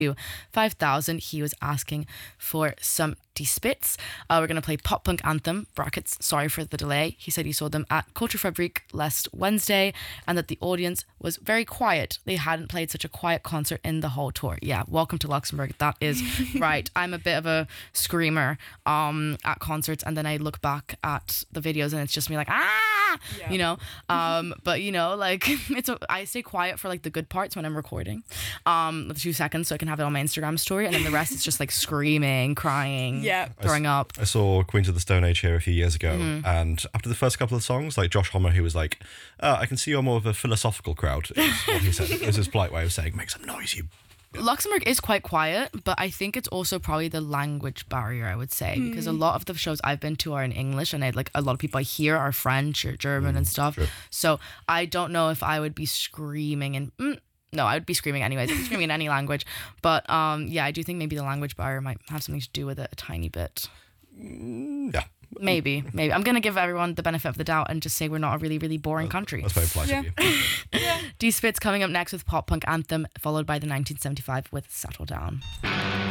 5,000. He was asking for some Die Spitz. We're going to play pop punk anthem, brackets, sorry for the delay. He said he saw them at Kulturfabrik last Wednesday and that the audience was very quiet. They hadn't played such a quiet concert in the whole tour. Yeah, welcome to Luxembourg. That is right. I'm a bit of a screamer at concerts, and then I look back at the videos and it's just me like, you know. But you know, like I stay quiet for like the good parts when I'm recording, the 2 seconds, so I can have it on my Instagram story, and then the rest is just like screaming, crying, throwing up. I saw Queens of the Stone Age here a few years ago, and after the first couple of songs, like Josh Homme, who was like, I can see you're more of a philosophical crowd, is what he said. It was his polite way of saying, make some noise, you. Luxembourg is quite quiet, but I think it's also probably the language barrier, I would say, because a lot of the shows I've been to are in English, and like a lot of people I hear are French or German and stuff. Sure. So I don't know if I would be screaming and no, I would be screaming anyways. I'd be screaming in any language. But yeah, I do think maybe the language barrier might have something to do with it a tiny bit. Yeah. Maybe. I'm going to give everyone the benefit of the doubt and just say we're not a really, really boring country. That's very polite of you. Die Spitz coming up next with Pop Punk Anthem, followed by the 1975 with Settle Down.